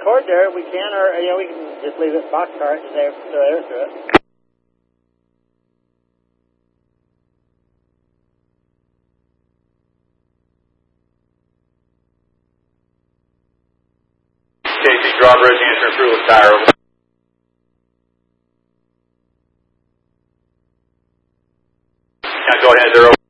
cord there, we can, or we can just leave it boxcar and throw air through it. Casey, Drawbridge, answer through with Tyra. Now go ahead, they're over.